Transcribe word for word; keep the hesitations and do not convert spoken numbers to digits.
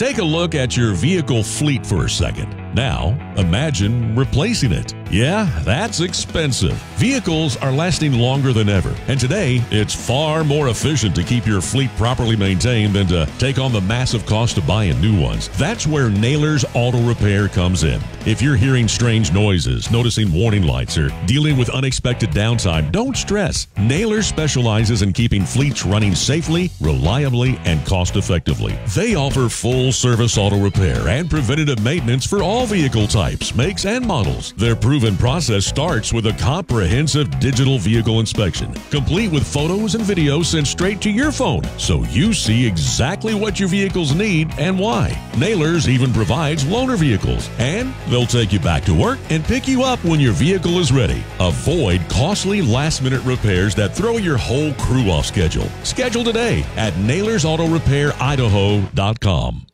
Take a look at your vehicle fleet for a second. Now, imagine replacing it. Yeah, that's expensive. Vehicles are lasting longer than ever, and today, it's far more efficient to keep your fleet properly maintained than to take on the massive cost of buying new ones. That's where Naylor's Auto Repair comes in. If you're hearing strange noises, noticing warning lights, or dealing with unexpected downtime, don't stress. Naylor specializes in keeping fleets running safely, reliably, and cost-effectively. They offer full-service auto repair and preventative maintenance for all vehicle types, makes, and models. Their proven process starts with a comprehensive digital vehicle inspection, complete with photos and videos sent straight to your phone, so you see exactly what your vehicles need and why. Naylor's even provides loaner vehicles, and they'll take you back to work and pick you up when your vehicle is ready. Avoid costly last-minute repairs that throw your whole crew off schedule. Schedule today at Naylors Auto Repair Idaho dot com.